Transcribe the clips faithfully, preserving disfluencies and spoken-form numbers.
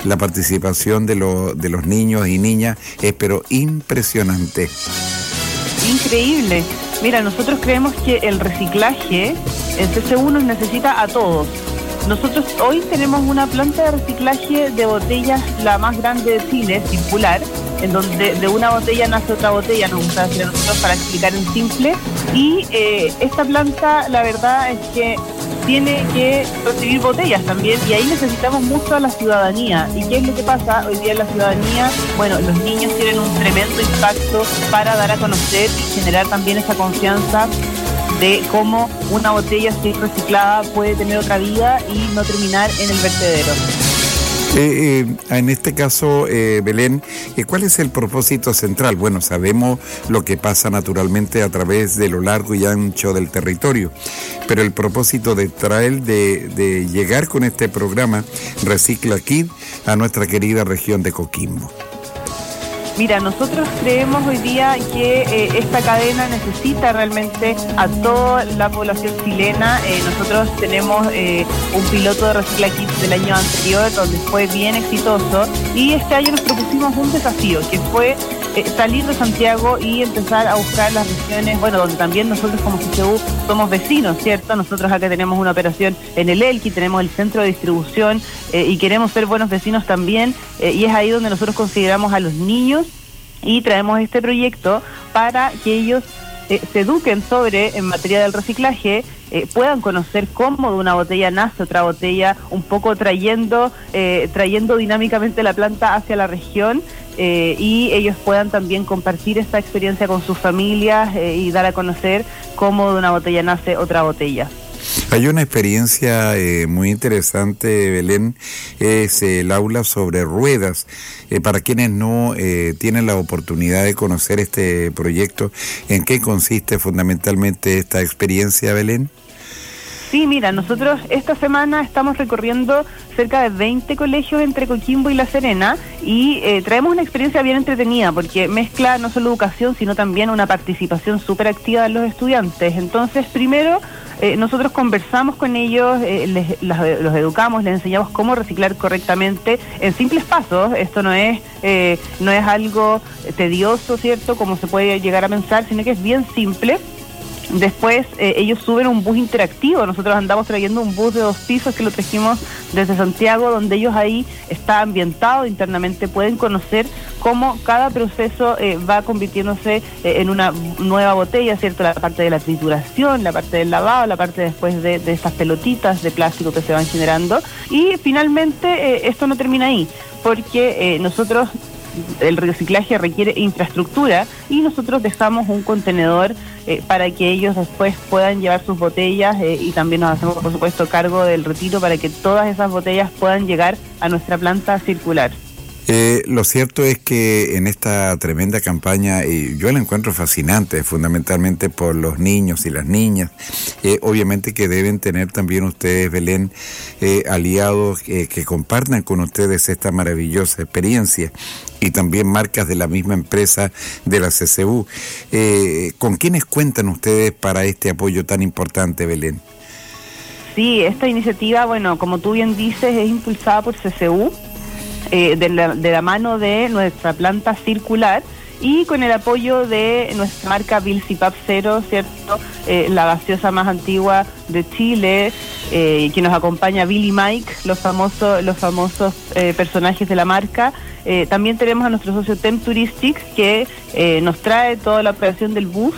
la participación de, lo, de los niños y niñas es pero impresionante. Increíble. Mira, nosotros creemos que el reciclaje, el C C U nos necesita a todos. Nosotros hoy tenemos una planta de reciclaje de botellas, la más grande de Chile, circular, en donde de una botella nace otra botella, nos gusta decir a nosotros para explicar en simple. Y eh, esta planta, la verdad es que tiene que recibir botellas también, y ahí necesitamos mucho a la ciudadanía. ¿Y qué es lo que pasa hoy día en la ciudadanía? Bueno, los niños tienen un tremendo impacto para dar a conocer y generar también esa confianza de cómo una botella si es reciclada puede tener otra vida y no terminar en el vertedero. Eh, eh, en este caso, eh, Belén, eh, ¿cuál es el propósito central? Bueno, sabemos lo que pasa naturalmente a través de lo largo y ancho del territorio, pero el propósito de traer, de, de llegar con este programa Recicla Kid a nuestra querida región de Coquimbo. Mira, nosotros creemos hoy día que eh, esta cadena necesita realmente a toda la población chilena. Eh, nosotros tenemos eh, un piloto de Recicla Kit del año anterior donde fue bien exitoso, y este año nos propusimos un desafío que fue eh, salir de Santiago y empezar a buscar las regiones, bueno, donde también nosotros como C C U somos vecinos, ¿cierto? Nosotros acá tenemos una operación en el Elqui, tenemos el centro de distribución eh, y queremos ser buenos vecinos también, eh, y es ahí donde nosotros consideramos a los niños y traemos este proyecto para que ellos eh, se eduquen sobre, en materia del reciclaje, eh, puedan conocer cómo de una botella nace otra botella, un poco trayendo, eh, trayendo dinámicamente la planta hacia la región, eh, y ellos puedan también compartir esta experiencia con sus familias eh, y dar a conocer cómo de una botella nace otra botella. Hay una experiencia eh, muy interesante, Belén, es el aula sobre ruedas. Eh, para quienes no eh, tienen la oportunidad de conocer este proyecto, ¿en qué consiste fundamentalmente esta experiencia, Belén? Sí, mira, nosotros esta semana estamos recorriendo cerca de veinte colegios entre Coquimbo y La Serena y eh, traemos una experiencia bien entretenida porque mezcla no solo educación, sino también una participación súper activa de los estudiantes. Entonces, primero, eh, nosotros conversamos con ellos, eh, les, las, los educamos, les enseñamos cómo reciclar correctamente en simples pasos. Esto no es, eh, no es algo tedioso, ¿cierto?, como se puede llegar a pensar, sino que es bien simple. Después eh, ellos suben un bus interactivo. Nosotros andamos trayendo un bus de dos pisos que lo trajimos desde Santiago, donde ellos ahí está ambientado internamente, pueden conocer cómo cada proceso eh, va convirtiéndose eh, en una nueva botella, ¿cierto? La parte de la trituración, la parte del lavado, la parte después de, de estas pelotitas de plástico que se van generando. Y finalmente eh, esto no termina ahí, porque eh, nosotros... el reciclaje requiere infraestructura y nosotros dejamos un contenedor eh, para que ellos después puedan llevar sus botellas eh, y también nos hacemos, por supuesto, cargo del retiro para que todas esas botellas puedan llegar a nuestra planta circular. Eh, lo cierto es que en esta tremenda campaña, y yo la encuentro fascinante, fundamentalmente por los niños y las niñas, eh, obviamente que deben tener también ustedes, Belén, eh, aliados eh, que compartan con ustedes esta maravillosa experiencia, y también marcas de la misma empresa de la C C U. Eh, ¿Con quiénes cuentan ustedes para este apoyo tan importante, Belén? Sí, esta iniciativa, bueno, como tú bien dices, es impulsada por C C U, Eh, de, la, de la mano de nuestra planta circular y con el apoyo de nuestra marca Vilsipap Cero, ¿cierto? Eh, la gaseosa más antigua de Chile, eh, que nos acompaña Billy Mike, los famosos, los famosos eh, personajes de la marca. Eh, también tenemos a nuestro socio Tem Touristics, que eh, nos trae toda la operación del bus.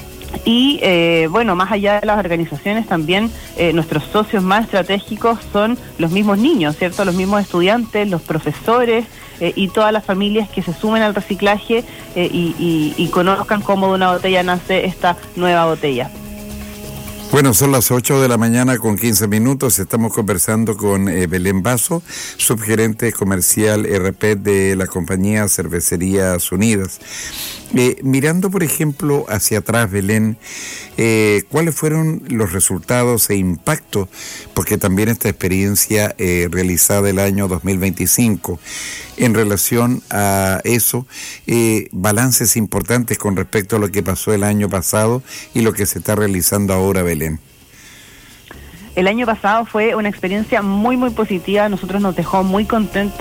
Y eh, bueno, más allá de las organizaciones, también eh, nuestros socios más estratégicos son los mismos niños, ¿cierto? Los mismos estudiantes, los profesores eh, y todas las familias que se sumen al reciclaje eh, y, y, y conozcan cómo de una botella nace esta nueva botella. Bueno, son las ocho de la mañana con quince minutos. Estamos conversando con eh, Belén Basso, subgerente comercial R P de la compañía Cervecerías Unidas. Eh, mirando, por ejemplo, hacia atrás, Belén, eh, ¿cuáles fueron los resultados e impactos? Porque también esta experiencia eh, realizada el año dos mil veinticinco, en relación a eso, eh, balances importantes con respecto a lo que pasó el año pasado y lo que se está realizando ahora, Belén. El año pasado fue una experiencia muy, muy positiva. Nosotros nos dejó muy contentos